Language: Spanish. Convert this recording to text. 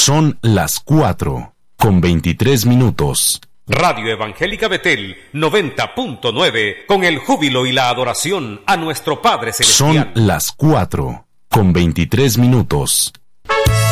Son las 4:23. Radio Evangélica Betel 90.9, con el júbilo y la adoración a nuestro Padre Celestial. Son las 4:23.